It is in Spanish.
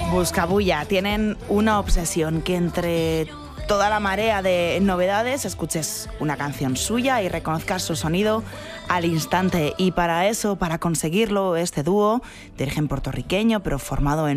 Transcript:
Buscabulla tienen una obsesión, que entre toda la marea de novedades escuches una canción suya y reconozcas su sonido al instante. Y para eso, para conseguirlo, este dúo de origen puertorriqueño pero formado en